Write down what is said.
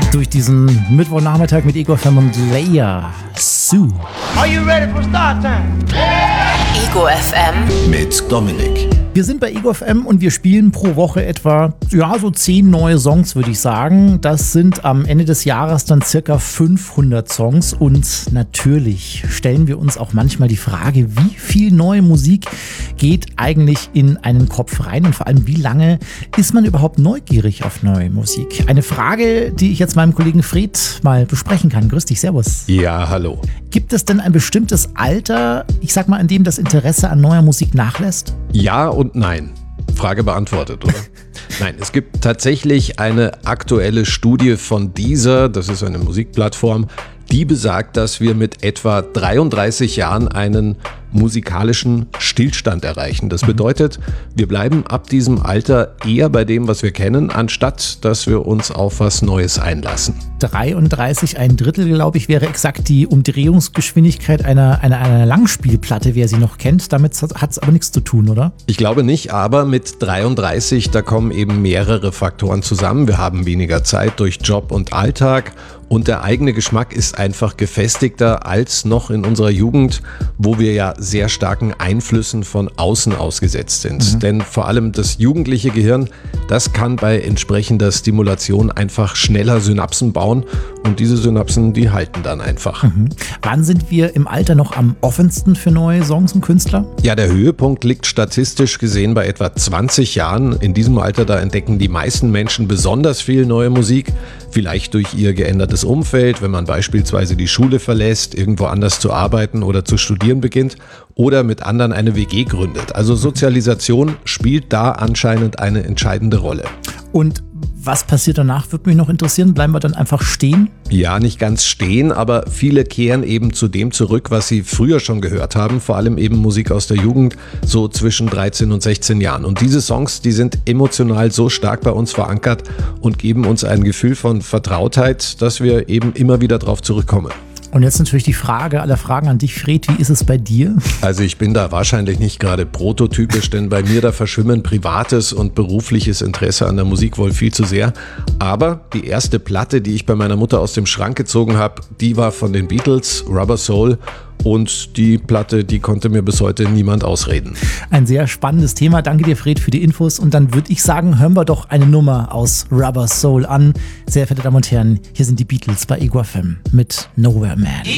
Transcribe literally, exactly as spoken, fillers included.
durch diesen Mittwochnachmittag mit Ego F M und Leia Sue. Are you ready for start time? Ego F M mit Dominik. Wir sind bei Ego F M und wir spielen pro Woche etwa, ja, so zehn neue Songs, würde ich sagen. Das sind am Ende des Jahres dann circa fünfhundert Songs und natürlich stellen wir uns auch manchmal die Frage, wie viel neue Musik geht eigentlich in einen Kopf rein und vor allem, wie lange ist man überhaupt neugierig auf neue Musik? Eine Frage, die ich jetzt meinem Kollegen Fred mal besprechen kann. Grüß dich, servus. Ja, hallo. Gibt es denn ein bestimmtes Alter, ich sag mal, in dem das Interesse an neuer Musik nachlässt? Ja und nein. Frage beantwortet, oder? Nein, es gibt tatsächlich eine aktuelle Studie von Deezer, das ist eine Musikplattform, die besagt, dass wir mit etwa dreiunddreißig Jahren einen musikalischen Stillstand erreichen. Das bedeutet, wir bleiben ab diesem Alter eher bei dem, was wir kennen, anstatt dass wir uns auf was Neues einlassen. dreiunddreißig, ein Drittel, glaube ich, wäre exakt die Umdrehungsgeschwindigkeit einer, einer, einer Langspielplatte, wer sie noch kennt. Damit hat es aber nichts zu tun, oder? Ich glaube nicht, aber mit dreiunddreißig, da kommen eben mehrere Faktoren zusammen. Wir haben weniger Zeit durch Job und Alltag und der eigene Geschmack ist einfach gefestigter als noch in unserer Jugend, wo wir ja sehr starken Einflüssen von außen ausgesetzt sind. Mhm. Denn vor allem das jugendliche Gehirn, das kann bei entsprechender Stimulation einfach schneller Synapsen bauen und diese Synapsen, die halten dann einfach. Mhm. Wann sind wir im Alter noch am offensten für neue Songs und Künstler? Ja, der Höhepunkt liegt statistisch gesehen bei etwa zwanzig Jahren. In diesem Alter, da entdecken die meisten Menschen besonders viel neue Musik, vielleicht durch ihr geändertes Umfeld, wenn man beispielsweise die Schule verlässt, irgendwo anders zu arbeiten oder zu studieren beginnt oder mit anderen eine W G gründet. Also Sozialisation spielt da anscheinend eine entscheidende Rolle. Und was passiert danach, würde mich noch interessieren. Bleiben wir dann einfach stehen? Ja, nicht ganz stehen, aber viele kehren eben zu dem zurück, was sie früher schon gehört haben, vor allem eben Musik aus der Jugend, so zwischen dreizehn und sechzehn Jahren. Und diese Songs, die sind emotional so stark bei uns verankert und geben uns ein Gefühl von Vertrautheit, dass wir eben immer wieder drauf zurückkommen. Und jetzt natürlich die Frage aller Fragen an dich, Fred, wie ist es bei dir? Also ich bin da wahrscheinlich nicht gerade prototypisch, denn bei mir da verschwimmen privates und berufliches Interesse an der Musik wohl viel zu sehr. Aber die erste Platte, die ich bei meiner Mutter aus dem Schrank gezogen habe, die war von den Beatles, Rubber Soul. Und die Platte, die konnte mir bis heute niemand ausreden. Ein sehr spannendes Thema. Danke dir, Fred, für die Infos. Und dann würde ich sagen, hören wir doch eine Nummer aus Rubber Soul an. Sehr verehrte Damen und Herren, hier sind die Beatles bei Ego F M mit Nowhere Man.